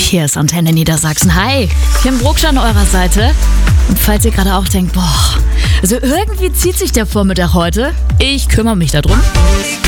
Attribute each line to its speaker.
Speaker 1: Hier ist Antenne Niedersachsen. Hi, Kim Brucksch an eurer Seite. Und falls ihr gerade auch denkt, also irgendwie zieht sich der Vormittag heute, ich kümmere mich darum.